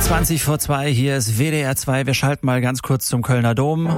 20:20, hier ist WDR 2. Wir schalten mal ganz kurz zum Kölner Dom.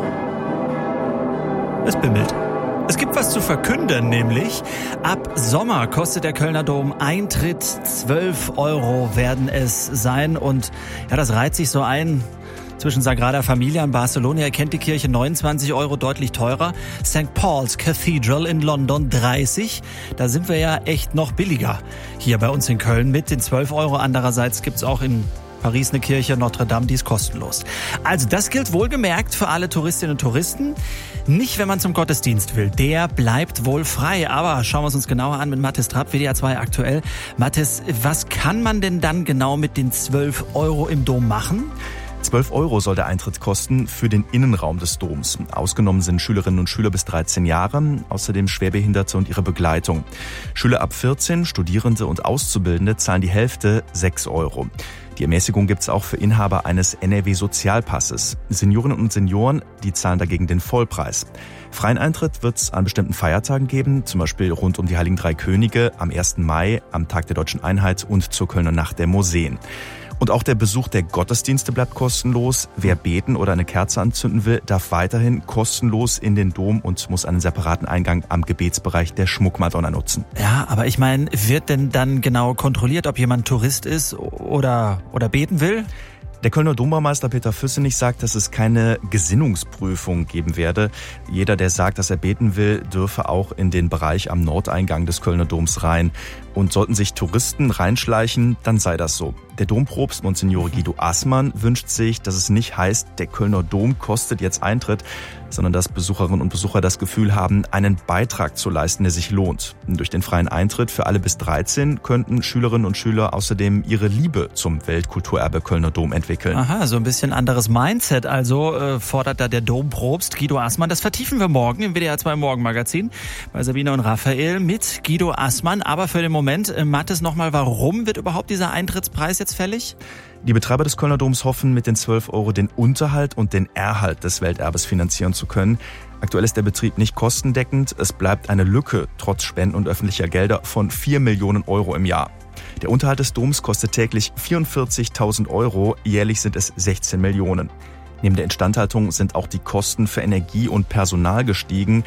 Es bimmelt. Es gibt was zu verkünden, nämlich ab Sommer kostet der Kölner Dom Eintritt. 12 € werden es sein. Und ja, das reiht sich so ein zwischen Sagrada Familia in Barcelona. Ihr kennt die Kirche, 29 €, deutlich teurer. St. Paul's Cathedral in London, 30. Da sind wir ja echt noch billiger. Hier bei uns in Köln mit den 12 €. Andererseits gibt's auch in Paris eine Kirche, Notre Dame, die ist kostenlos. Also das gilt wohlgemerkt für alle Touristinnen und Touristen. Nicht, wenn man zum Gottesdienst will. Der bleibt wohl frei. Aber schauen wir es uns genauer an mit Mathis Trapp, WDR 2 aktuell. Mathis, was kann man denn dann genau mit den 12 € im Dom machen? 12 € soll der Eintritt kosten für den Innenraum des Doms. Ausgenommen sind Schülerinnen und Schüler bis 13 Jahre, außerdem Schwerbehinderte und ihre Begleitung. Schüler ab 14, Studierende und Auszubildende zahlen die Hälfte, 6 €. Die Ermäßigung gibt es auch für Inhaber eines NRW-Sozialpasses. Seniorinnen und Senioren, die zahlen dagegen den Vollpreis. Freien Eintritt wird es an bestimmten Feiertagen geben, zum Beispiel rund um die Heiligen Drei Könige, am 1. Mai, am Tag der Deutschen Einheit und zur Kölner Nacht der Museen. Und auch der Besuch der Gottesdienste bleibt kostenlos. Wer beten oder eine Kerze anzünden will, darf weiterhin kostenlos in den Dom und muss einen separaten Eingang am Gebetsbereich der Schmuckmadonna nutzen. Ja, aber ich meine, wird denn dann genau kontrolliert, ob jemand Tourist ist oder beten will? Der Kölner Dombaumeister Peter Füssenich sagt, dass es keine Gesinnungsprüfung geben werde. Jeder, der sagt, dass er beten will, dürfe auch in den Bereich am Nordeingang des Kölner Doms rein. Und sollten sich Touristen reinschleichen, dann sei das so. Der Dompropst Monsignore Guido Assmann wünscht sich, dass es nicht heißt, der Kölner Dom kostet jetzt Eintritt, sondern dass Besucherinnen und Besucher das Gefühl haben, einen Beitrag zu leisten, der sich lohnt. Durch den freien Eintritt für alle bis 13 könnten Schülerinnen und Schüler außerdem ihre Liebe zum Weltkulturerbe Kölner Dom entwickeln. Aha, so ein bisschen anderes Mindset also fordert da der Dompropst Guido Assmann. Das vertiefen wir morgen im WDR 2 Morgenmagazin bei Sabine und Raphael mit Guido Assmann. Aber für den Moment, Mathis, nochmal, warum wird überhaupt dieser Eintrittspreis jetzt fällig? Die Betreiber des Kölner Doms hoffen, mit den 12 € den Unterhalt und den Erhalt des Welterbes finanzieren zu können. Aktuell ist der Betrieb nicht kostendeckend. Es bleibt eine Lücke, trotz Spenden und öffentlicher Gelder, von 4 Millionen € im Jahr. Der Unterhalt des Doms kostet täglich 44.000 €, jährlich sind es 16 Millionen. Neben der Instandhaltung sind auch die Kosten für Energie und Personal gestiegen.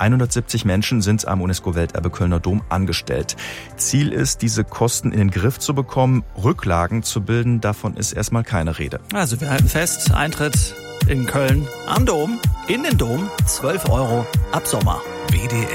170 Menschen sind am UNESCO-Welterbe Kölner Dom angestellt. Ziel ist, diese Kosten in den Griff zu bekommen, Rücklagen zu bilden. Davon ist erstmal keine Rede. Also wir halten fest, Eintritt in Köln am Dom, in den Dom, 12 € ab Sommer. WDR